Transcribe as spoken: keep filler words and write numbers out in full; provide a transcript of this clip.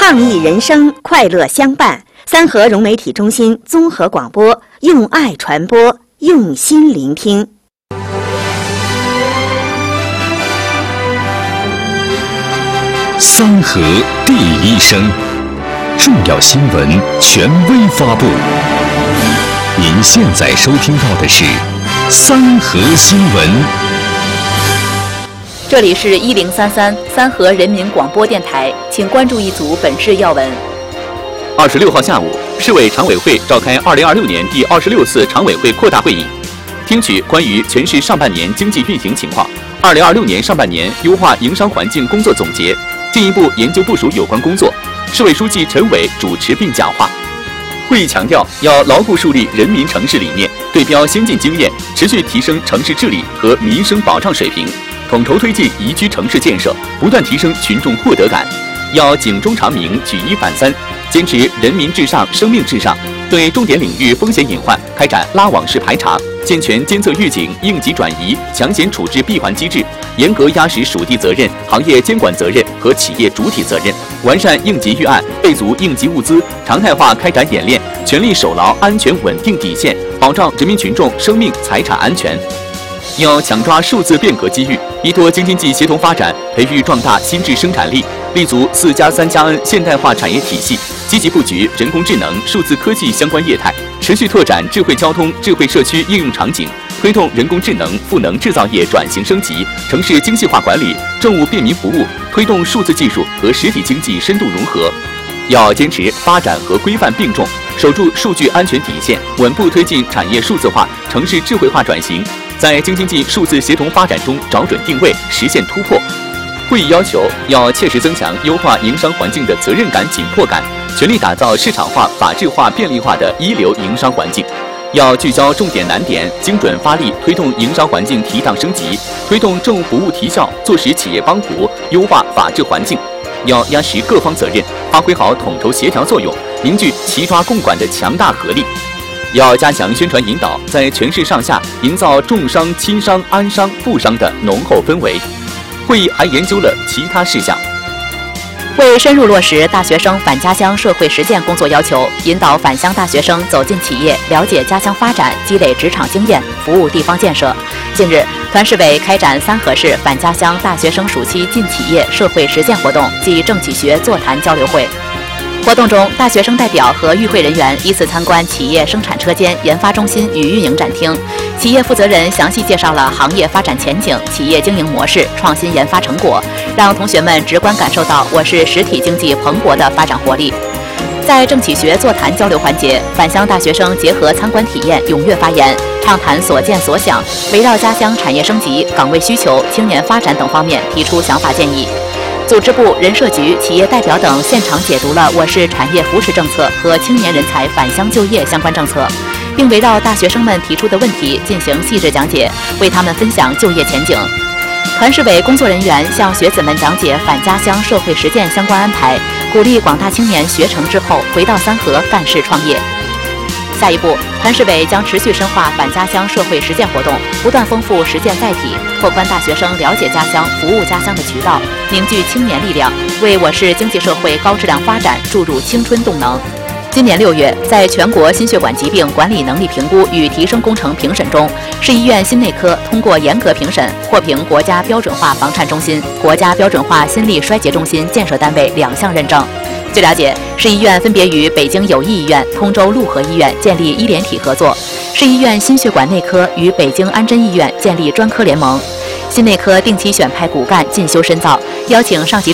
倡议人生，快乐相伴。三河融媒体中心综合广播，用爱传播，用心聆听。 三河第一声，重要新闻权威发布。您现在收听到的是三河新闻。 这里是一零三三三河人民广播电台，请关注一组本市要闻。 二十六号下午，市委常委会召开二零二六年第二十六次常委会扩大会议，听取关于全市上半年经济运行情况、二零二六年上半年优化营商环境工作总结，进一步研究部署有关工作。市委书记陈伟主持并讲话。会议强调，要牢固树立人民城市理念，对标先进经验，持续提升城市治理和民生保障水平，统筹推进宜居城市建设，不断提升群众获得感。要警钟长鸣，举一反三，坚持人民至上、生命至上，对重点领域风险隐患开展拉网式排查，健全监测预警、应急转移、抢险处置闭环机制，严格压实属地责任、行业监管责任和企业主体责任，完善应急预案，备足应急物资，常态化开展演练，全力守牢安全稳定底线，保障人民群众生命财产安全。要抢抓数字变革机遇，依托京津冀协同发展，培育壮大新质生产力，立足四加三加 N 现代化产业体系，积极布局人工智能、数字科技相关业态，持续拓展智慧交通、智慧社区应用场景，推动人工智能赋能制造业转型升级，城市精细化管理，政务便民服务，推动数字技术和实体经济深度融合。要坚持发展和规范并重，守住数据安全底线，稳步推进产业数字化、城市智慧化转型，在京津冀数字协同发展中找准定位，实现突破。会议要求，要切实增强优化营商环境的责任感、紧迫感，全力打造市场化、法治化、便利化的一流营商环境。要聚焦重点难点，精准发力，推动营商环境提档升级，推动政务服务提效，坐实企业帮扶，优化法治环境。要压实各方责任，发挥好统筹协调作用，凝聚齐抓共管的强大合力。要加强宣传引导，在全市上下营造重商、轻商、安商、富商的浓厚氛围。会议还研究了其他事项。 为深入落实大学生返家乡社会实践工作要求，引导返乡大学生走进企业，了解家乡发展，积累职场经验，服务地方建设。近日，团市委开展三河市返家乡大学生暑期进企业社会实践活动暨政企学座谈交流会。活动中，大学生代表和与会人员依次参观企业生产车间、研发中心与运营展厅，企业负责人详细介绍了行业发展前景、企业经营模式、创新研发成果，让同学们直观感受到我市实体经济蓬勃的发展活力。在政企学座谈交流环节，返乡大学生结合参观体验踊跃发言，畅谈所见所想，围绕家乡产业升级、岗位需求、青年发展等方面提出想法建议。组织部、人社局、企业代表等现场解读了我市产业扶持政策和青年人才返乡就业相关政策，并围绕大学生们提出的问题进行细致讲解，为他们分享就业前景。团市委工作人员向学子们讲解返家乡社会实践相关安排，鼓励广大青年学成之后回到三河干事创业。下一步，团市委将持续深化返家乡社会实践活动，不断丰富实践载体，拓宽大学生了解家乡、服务家乡的渠道，凝聚青年力量，为我市经济社会高质量发展注入青春动能。今年六月，在全国心血管疾病管理能力评估与提升工程评审中，市医院心内科通过严格评审，获评国家标准化房颤中心、国家标准化心力衰竭中心建设单位两项认证。据了解，市医院分别与北京友谊医院、通州陆河医院建立医联体合作，市医院心血管内科与北京安贞医院建立专科联盟。心内科定期选派骨干进修深造，邀请上级